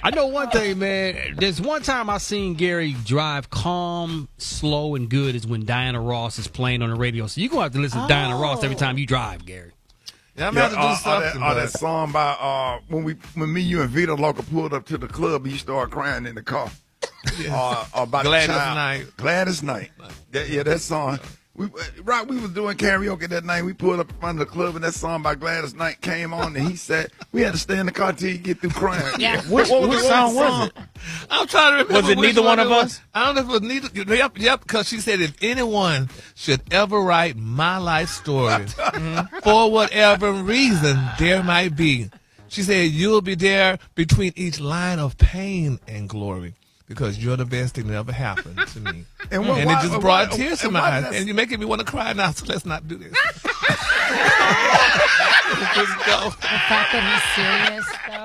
I know one thing, man. There's one time I seen Gary drive calm, slow, and good is when Diana Ross is playing on the radio. So you're going to have to listen to Diana Ross every time you drive, Gary. Yeah, I'm going to have to do something. That song by when me, you, and Vito Loca pulled up to the club and you started crying in the car. About Gladys Knight. Gladys Knight. That song. We was doing karaoke that night. We pulled up in front of the club, and that song by Gladys Knight came on, and he said, we had to stay in the car till you get through crying. Yeah. What song was it? I'm trying to remember. Was it Neither One of Us? I don't know if it was neither. Yep, because she said if anyone should ever write my life story for whatever reason there might be, she said, you'll be there between each line of pain and glory. Because you're the best thing that ever happened to me. And it just brought tears to my eyes. And you're making me want to cry now, so let's not do this. Let's just go. The fact that he's serious, though.